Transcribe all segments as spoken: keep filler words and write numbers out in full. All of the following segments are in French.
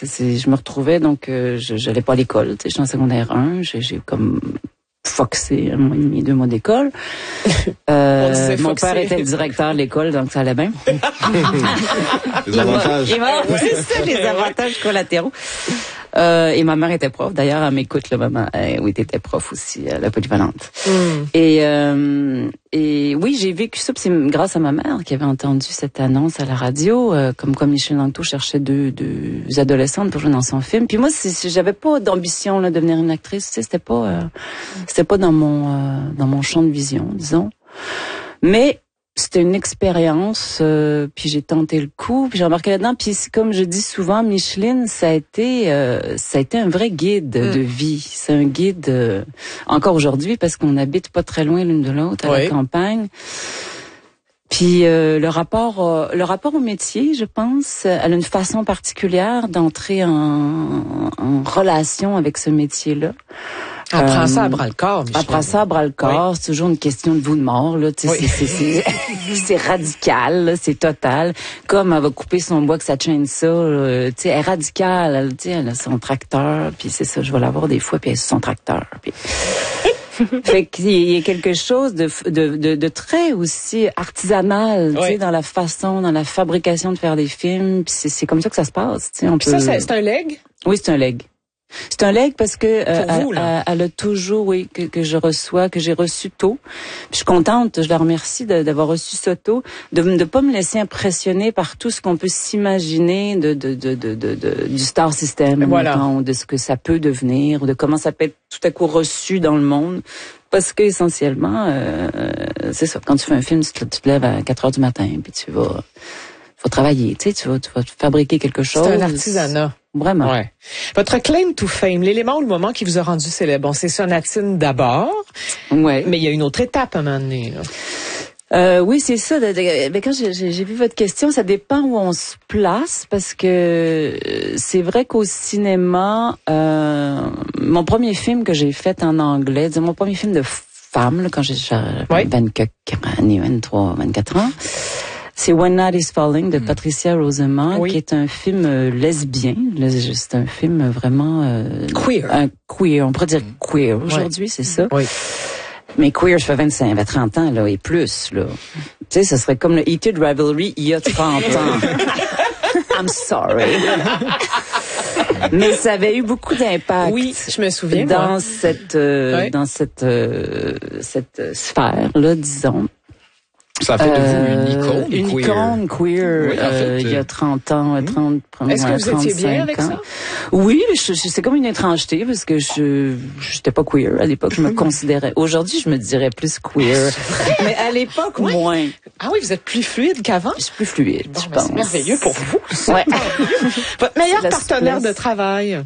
c'est, c'est, je me retrouvais, donc, euh, je, j'allais pas à l'école, tu sais, j'étais en secondaire un, j'ai, j'ai comme foxé un mois et demi, deux mois d'école. Euh, mon père était le directeur de l'école, donc ça allait bien. Les avantages. Il m'a, c'est ça, les avantages collatéraux. Euh, et ma mère était prof. D'ailleurs, elle m'écoute, là, maman. Euh, oui, t'étais prof aussi, à la polyvalente. Mm. Et, euh, et oui, j'ai vécu ça. Puis c'est grâce à ma mère qui avait entendu cette annonce à la radio, euh, comme comme Michel Anctil cherchait deux, deux adolescentes pour jouer dans son film. Puis moi, c'est, j'avais pas d'ambition là de devenir une actrice. Tu sais, c'était pas, euh, c'était pas dans mon euh, dans mon champ de vision, disons. Mais c'était une expérience, euh, puis j'ai tenté le coup, puis j'ai embarqué là-dedans. Puis comme je dis souvent, Micheline, ça a été, euh, ça a été un vrai guide mm. de vie. C'est un guide euh, encore aujourd'hui parce qu'on habite pas très loin l'une de l'autre à oui. la campagne. Puis euh, le rapport, euh, le rapport au métier, je pense, elle a une façon particulière d'entrer en, en relation avec ce métier-là. Elle prend euh, ça à bras-le-corps, Micheline. Elle prend ça à bras-le-corps. Oui. C'est toujours une question de vie ou de mort, là. Tu sais, oui. c'est, c'est, c'est, c'est radical, là, c'est total. Comme elle va couper son bois que ça chaîne ça, là, tu sais, elle est radicale. Elle, tu sais, elle a son tracteur, puis c'est ça, je vais l'avoir des fois, puis elle a son tracteur. Puis... fait qu'il y a quelque chose de, de, de, de très aussi artisanal, oui. tu sais, dans la façon, dans la fabrication de faire des films. Puis c'est, c'est comme ça que ça se passe, tu sais. On puis peut... ça, c'est, c'est un leg? Oui, c'est un leg. C'est un leg parce que euh, vous, elle, elle a toujours, oui, que, que je reçois, que j'ai reçu tôt. Puis je suis contente, je la remercie de, d'avoir reçu ça tôt, de ne pas me laisser impressionner par tout ce qu'on peut s'imaginer de, de, de, de, de, de du star system, voilà. Temps, de ce que ça peut devenir, ou de comment ça peut être tout à coup reçu dans le monde. Parce que essentiellement, euh, c'est ça. Quand tu fais un film, tu te, tu te lèves à quatre heures du matin, puis tu vas, faut travailler, tu sais, tu vas, tu vas fabriquer quelque chose. C'est un artisanat. Vraiment. Ouais. Votre claim to fame, l'élément ou le moment qui vous a rendu célèbre, bon, c'est Sonatine d'abord. Ouais. Mais il y a une autre étape à un moment donné, là. Euh, oui, c'est ça. Mais quand j'ai, j'ai vu votre question, ça dépend où on se place, parce que c'est vrai qu'au cinéma, euh, mon premier film que j'ai fait en anglais, disons, mon premier film de femme, là, quand j'ai oui. vingt-quatre années, vingt-trois, vingt-quatre ans, c'est When Night is Falling de Patricia Rosamond, oui. qui est un film euh, lesbien. C'est un film vraiment euh, queer. Un queer, on pourrait dire queer aujourd'hui, oui. c'est ça. Oui. Mais queer, je fais vingt-cinq, trente ans là et plus là. Tu sais, ça serait comme le Heated Rivalry il y a trente ans. I'm sorry. Mais ça avait eu beaucoup d'impact. Oui, je me souviens. Dans moi. cette euh, oui. dans cette euh, cette sphère là, disons. Ça a fait de vous une icône Une queer. icône queer, oui, en fait, euh, il y a trente ans, mmh. trente, Est-ce que vous étiez bien avec ans. ça? Oui, je, je, c'est comme une étrangeté parce que je j'étais pas queer à l'époque, je me considérais. Aujourd'hui, je me dirais plus queer. Mais à l'époque, oui. moins. Ah oui, vous êtes plus fluide qu'avant? Je suis plus fluide, bon, je ben pense. C'est merveilleux pour vous. Ouais. Votre meilleur partenaire souplesse. de travail?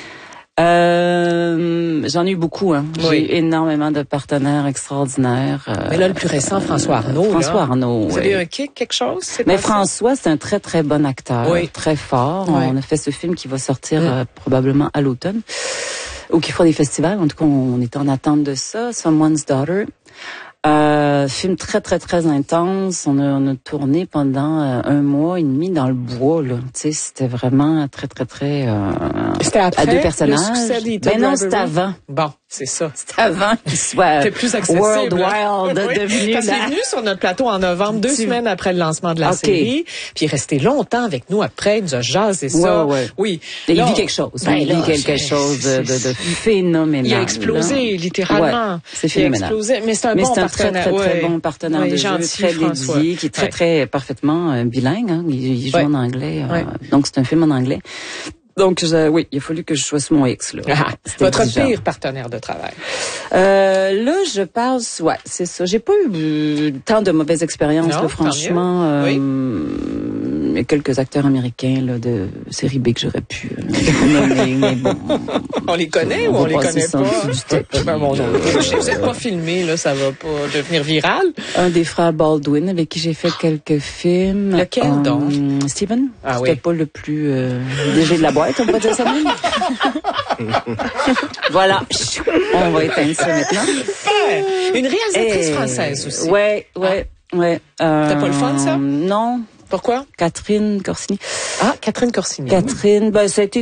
Euh, j'en ai eu beaucoup, hein. Oui. J'ai eu énormément de partenaires extraordinaires. Euh, Mais là, le plus récent, François Arnault. François là. Arnault, Vous oui. avez un kick, quelque chose? C'est Mais passé? François, c'est un très, très bon acteur. Oui. Très fort. Oui. On a fait ce film qui va sortir mm. euh, probablement à l'automne. Ou qui fera des festivals. En tout cas, on, on est en attente de ça. Someone's Daughter. Euh, film très, très, très intense. On a, on a tourné pendant euh, un mois et demi dans le bois, là. Tu sais, c'était vraiment très, très, très... Euh, c'était après à deux personnages. Le succès des Ben non, c'était avant. Bon, c'est ça. C'était avant qu'il soit c'était plus accessible. World Wild oui. devenu Parce la... qu'il est venu sur notre plateau en novembre, deux tu... semaines après le lancement de la okay. série. Puis il est resté longtemps avec nous après. Il nous a jasé ça. Ouais, ouais. Oui. Et là, il vit quelque chose. Ben il là, vit quelque chose de, de, de phénoménal. Il a explosé, là. littéralement. Ouais, c'est phénoménal. Il a explosé. Mais c'est un Mais bon c'est un partenaire. très, très, très ouais. bon partenaire ouais, de gentil, jeu, très François. dédié, qui est très, ouais. très parfaitement euh, bilingue. Hein. Il, il joue ouais. en anglais. Euh, ouais. Donc, c'est un film en anglais. Donc, je, oui, il a fallu que je sois sur mon X, là. Ah, votre exigeant. pire partenaire de travail? Euh, là, je pense, ouais, c'est ça. J'ai pas eu tant de mauvaises expériences, non, là, franchement. Euh, oui. Il y a quelques acteurs américains, là, de série B que j'aurais pu euh, nommer, mais bon. On les connaît on ou on les connaît pas? Ben bon, euh, vous n'êtes pas filmé, là, ça va pas devenir viral. Un des frères Baldwin, avec qui j'ai fait quelques films. Lequel, um, donc? Steven. Ah C'était oui. pas le plus euh, léger de la boîte, on peut dire ça même. Voilà. On va éteindre ça maintenant. Une réalisatrice Et... française aussi. Ouais, ouais, ah. ouais. Euh, C'était pas le fun, ça? Non. Pourquoi? Catherine Corsini. Ah, Catherine Corsini. Catherine, ben, ça a été